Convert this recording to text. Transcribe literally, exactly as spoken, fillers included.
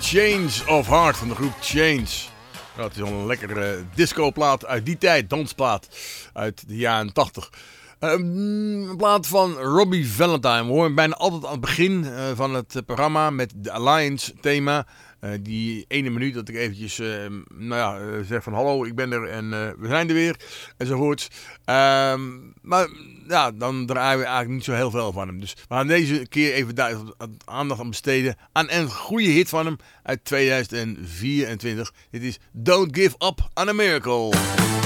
Change of Heart van de groep Change. Dat is al een lekkere discoplaat uit die tijd, dansplaat uit de jaren tachtig. Een plaat van Robbie Valentine. We horen bijna altijd aan het begin uh, van het programma met de Alliance thema. Uh, die ene minuut dat ik eventjes uh, nou ja, uh, zeg van hallo, ik ben er en uh, we zijn er weer enzovoorts. Uh, maar ja, dan draaien we eigenlijk niet zo heel veel van hem. Dus we gaan deze keer even daar aandacht aan besteden aan een goede hit van hem uit tweeduizend vierentwintig. Dit is Don't Give Up on a Miracle.